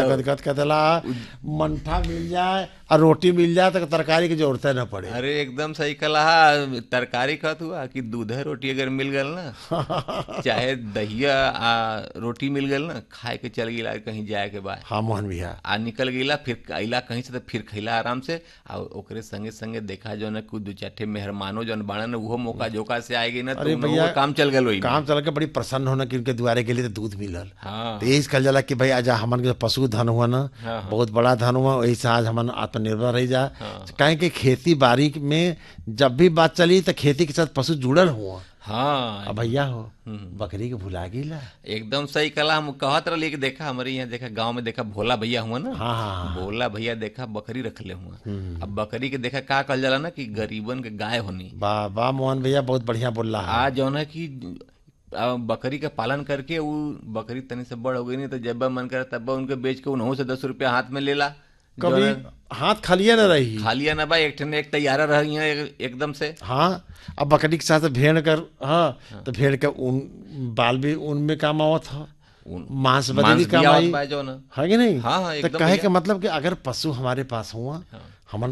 तो गदगद कर देला। मंठा मिल जाए और रोटी मिल जाए तो तरकारी की जरूरत न पड़े। अरे एकदम सही कला। तरकारी खात हुआ कि दूध है रोटी अगर मिल गल ना, चाहे दहिया रोटी मिल गल ना, खाए के चल गिला कहीं जाए के बाद हाँ मोहन भैया। आ निकल गईला, फिर अइला कहीं से तो फिर खइला आराम से। आ ओकरे संगे संगे देखा जो है कुछ दू चार ठे मेहरमानो जौन बाड़न उहो मौका जोका से आएगी ना, तो अरे उनहु भैया का काम चल गल वही में। काम चल के बड़ी प्रसन्न होना कि उनके द्वारे के लिए तो दूध मिलल। हाँ तो यही कहल जाला कि भाई आज हमन के पशु धन हुआ ना, हाँ हाँ बहुत बड़ा धन हुआ, वही से आज हमन आत्मनिर्भर रह जा। हाँ कहें कि खेती बाड़ी में जब भी बात चली तो खेती के साथ पशु जुड़ल हुआ। हाँ अब भैया हो बकरी के भुला गिला। एकदम सही कला। हम कहत रही कि देखा हमारे यहाँ देखा गांव में देखा भोला भैया हुआ ना, हाँ हाँ भोला भैया देखा बकरी रखले हुआ। अब बकरी के देखा का कहल जाला ना कि गरीबन के गाय होनी। वाह वाह मोहन भैया बहुत बढ़िया बोल रहा है। आज जौन है कि बकरी का पालन करके वो बकरी तनी से बड़ हो गई, नहीं तो जब मन करे तब उनके बेच के उन्हों से 10 रुपया हाथ में लेला। कभी हाथ खालिया न रही। खालिया ना भाई, एक ठन एक तैयारा रही है एकदम से। हाँ अब बकरी के साथ भेड़ कर, हाँ तो भेड़ का ऊन बाल भी ऊन में काम आवत है, मांस बदे भी काम आई जो ना। है कि नहीं। हाँ हाँ तो एकदम कहे भैया। का मतलब कि अगर पशु हमारे पास हुआ, हाँ। हमन